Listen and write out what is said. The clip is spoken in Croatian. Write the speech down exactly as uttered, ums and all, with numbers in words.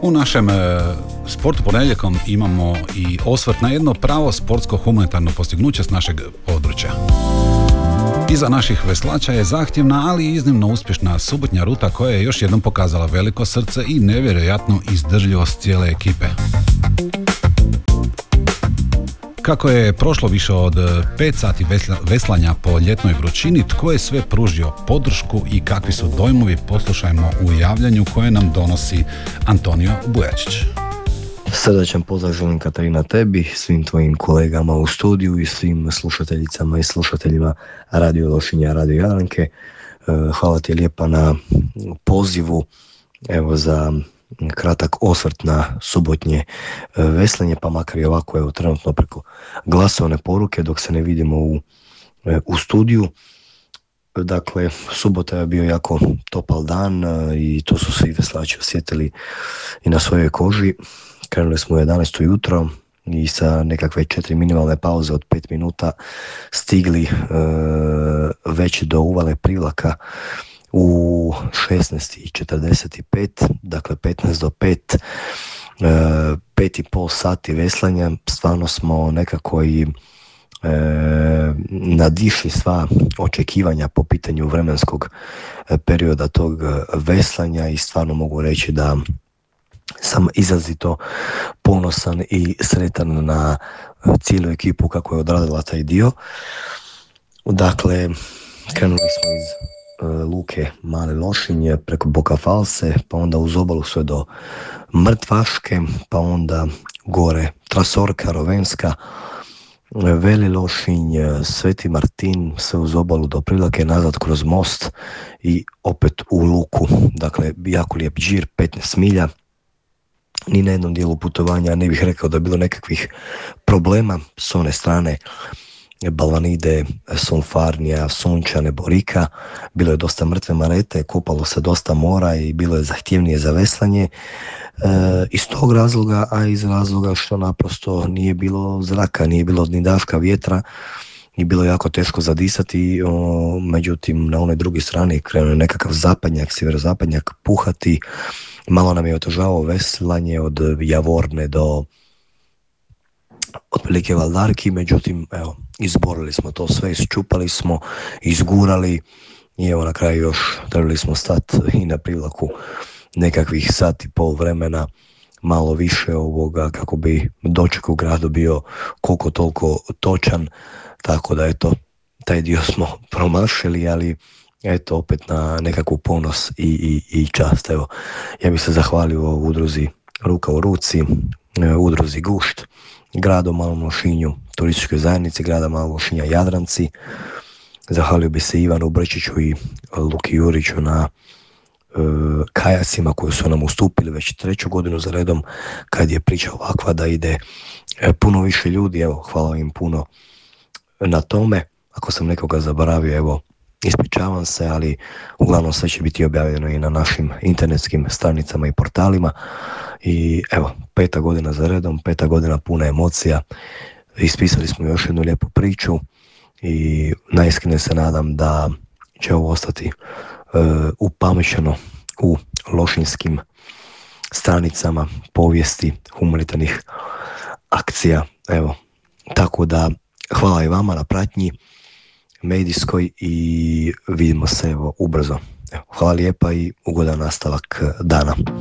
U našem e, sportu ponedjeljkom imamo i osvrt na jedno pravo sportsko humanitarno postignuće s našeg područja. Iza naših veslača je zahtjevna, ali i iznimno uspješna subotnja ruta koja je još jednom pokazala veliko srce i nevjerojatnu izdržljivost cijele ekipe. Kako je prošlo više od pet sati veslanja po ljetnoj vrućini, tko je sve pružio podršku i kakvi su dojmovi, poslušajmo u javljanju koje nam donosi Antonio Bujačić. Srdačan pozdrav želim, Katarina, tebi, svim tvojim kolegama u studiju i svim slušateljicama i slušateljima Radio Lošinja, Radio Jadranke. Hvala ti lijepa na pozivu, evo, za kratak osvrt na subotnje veslanje, pa makar i ovako, evo, trenutno preko glasovne poruke dok se ne vidimo u, u studiju. Dakle, subota je bio jako topal dan i to su svi veslači osjetili i na svojoj koži. Krenuli smo u jedanaest jutro i sa nekakve četiri minimalne pauze od pet minuta stigli e, već do uvale Privlaka u šesnaest i četrdeset pet, dakle petnaest do pet, e, pet i pol sati veslanja. Stvarno smo nekako i e, nadišli sva očekivanja po pitanju vremenskog perioda tog veslanja i stvarno mogu reći da sam izrazito ponosan i sretan na cijelu ekipu kako je odradila taj dio. Dakle, krenuli smo iz uh, luke Male Lošinje preko Boka False, pa onda uz obalu sve do Mrtvaške, pa onda gore Trasorka, Rovenska, Veli Lošinj, Sveti Martin, sve uz obalu do Privlake, nazad kroz most i opet u luku. Dakle, jako lijep džir, petnaest milja. Ni na jednom dijelu putovanja ne bih rekao da je bilo nekakvih problema s one strane Balvanide, Sonfarnija, Sunčane, Borika. Bilo je dosta mrtve marete, kopalo se dosta mora i bilo je zahtjevnije za veslanje. E, iz tog razloga, a iz razloga što naprosto nije bilo zraka, nije bilo ni daška vjetra i bilo je jako teško zadisati. O, međutim, na onoj drugoj strani krenuo je nekakav zapadnjak, sjeverozapadnjak puhati. Malo nam je otežavao veslanje od Javorne do otprilike Valdarki, međutim, evo, izborili smo to sve, isčupali smo, izgurali i evo na kraju još trebali smo stati i na Privlaku nekakvih sat i pol vremena, malo više ovoga, kako bi doček u gradu bio koliko toliko točan, tako da eto, taj dio smo promašili, ali eto, opet na nekakvu ponos i, i, i čast. Evo, ja bih se zahvalio udruzi Ruka u ruci, udruzi Gušt, gradu Malom Lošinju, turističkoj zajednici grada Malog Lošinja Jadranci. Zahvalio bi se Ivanu Brčiću i Luki Juriću na e, kajacima koji su nam ustupili već treću godinu za redom, kad je priča ovakva da ide e, puno više ljudi. Evo, hvala im puno na tome. Ako sam nekoga zaboravio, evo, ispričavam se, ali uglavnom sve će biti objavljeno i na našim internetskim stranicama i portalima. I evo, peta godina za redom, peta godina puna emocija. Ispisali smo još jednu lijepu priču i najiskrenije se nadam da će ovo ostati uh, upamćeno u lošinjskim stranicama povijesti humanitarnih akcija. Evo, tako da hvala i vama na pratnji medijskoj i vidimo se evo ubrzo. Evo, hvala lijepa i ugodan nastavak dana.